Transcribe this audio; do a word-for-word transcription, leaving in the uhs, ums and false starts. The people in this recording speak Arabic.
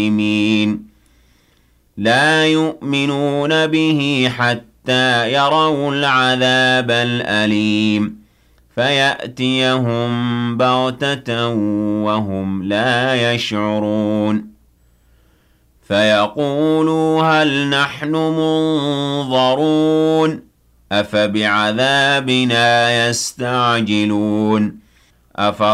لا يؤمنون به حتى يروا العذاب الأليم فيأتيهم بغتة وهم لا يشعرون فيقولوا هل نحن منظرون أفبعذابنا يستعجلون أف